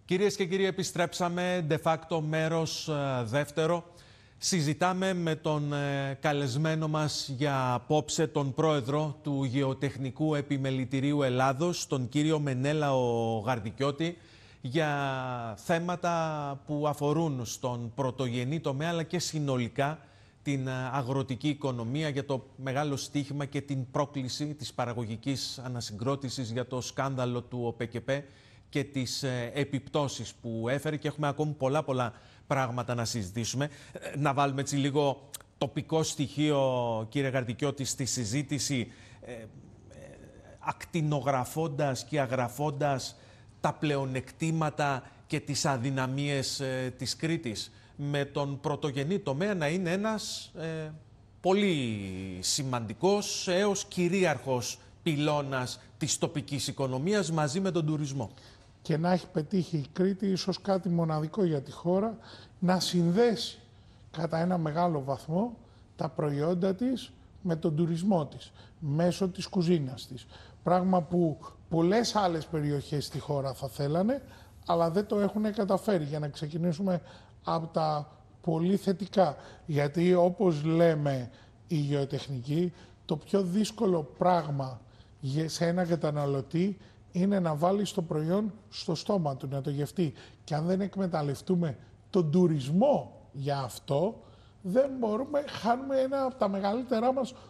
Κυρίες και κύριοι, επιστρέψαμε de facto μέρος δεύτερο. Συζητάμε με τον καλεσμένο μας για απόψε, τον πρόεδρο του Γεωτεχνικού Επιμελητηρίου Ελλάδος, τον κύριο Μενέλαο Γαρδικιώτη, για θέματα που αφορούν στον πρωτογενή τομέα αλλά και συνολικά την αγροτική οικονομία, για το μεγάλο στίχημα και την πρόκληση της παραγωγικής ανασυγκρότησης, για το σκάνδαλο του ΟΠΕΚΕΠΕ και τις επιπτώσεις που έφερε, και έχουμε ακόμη πολλά πράγματα να συζητήσουμε. Να βάλουμε έτσι λίγο τοπικό στοιχείο, κύριε Γαρδικιώτη, στη συζήτηση, ακτινογραφώντας και αγραφώντας τα πλεονεκτήματα και τις αδυναμίες της Κρήτης, με τον πρωτογενή τομέα να είναι ένας πολύ σημαντικός έως κυρίαρχος πυλώνας της τοπικής οικονομίας μαζί με τον τουρισμό. Και να έχει πετύχει η Κρήτη ίσως κάτι μοναδικό για τη χώρα, να συνδέσει κατά ένα μεγάλο βαθμό τα προϊόντα της με τον τουρισμό της, μέσω της κουζίνας της. Πράγμα που πολλές άλλες περιοχές στη χώρα θα θέλανε, αλλά δεν το έχουν καταφέρει. Για να ξεκινήσουμε από τα πολύ θετικά, γιατί όπως λέμε οι γεωτεχνικοί, το πιο δύσκολο πράγμα σε ένα καταναλωτή είναι να βάλει το προϊόν στο στόμα του, να το γευτεί. Και αν δεν εκμεταλλευτούμε τον τουρισμό για αυτό, δεν μπορούμε, χάνουμε ένα από τα μεγαλύτερά μας